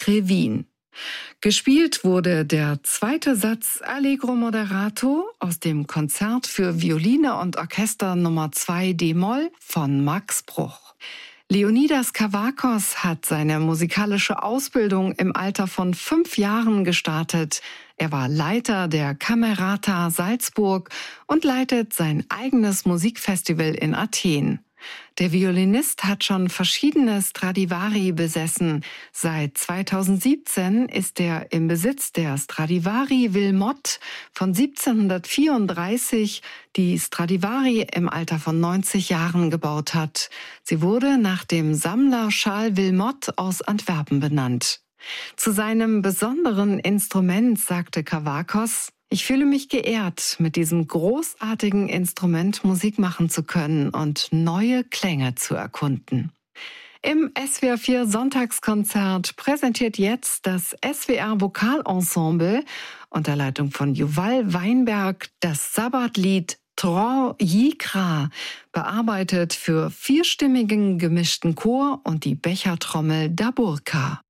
Krewin. Gespielt wurde der zweite Satz Allegro moderato aus dem Konzert für Violine und Orchester Nummer 2 d-Moll von Max Bruch. Leonidas Kavakos hat seine musikalische Ausbildung im Alter von 5 Jahren gestartet. Er war Leiter der Camerata Salzburg und leitet sein eigenes Musikfestival in Athen. Der Violinist hat schon verschiedene Stradivari besessen. Seit 2017 ist er im Besitz der Stradivari Wilmott von 1734, die Stradivari im Alter von 90 Jahren gebaut hat. Sie wurde nach dem Sammler Charles Wilmott aus Antwerpen benannt. Zu seinem besonderen Instrument sagte Kavakos: Ich fühle mich geehrt, mit diesem großartigen Instrument Musik machen zu können und neue Klänge zu erkunden. Im SWR 4 Sonntagskonzert präsentiert jetzt das SWR Vokalensemble unter Leitung von Yuval Weinberg das Sabbatlied Tro Yikra, bearbeitet für vierstimmigen gemischten Chor und die Bechertrommel Daburka.